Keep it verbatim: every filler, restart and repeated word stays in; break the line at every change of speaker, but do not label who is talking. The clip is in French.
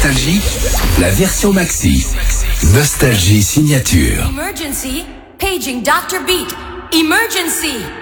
Nostalgie, la version maxi. Nostalgie signature.
Emergency, paging doctor Beat. Emergency.